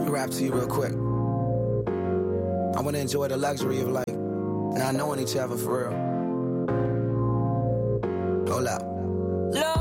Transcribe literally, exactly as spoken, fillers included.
Rap to you real quick. I wanna enjoy the luxury of like not knowing each other for real.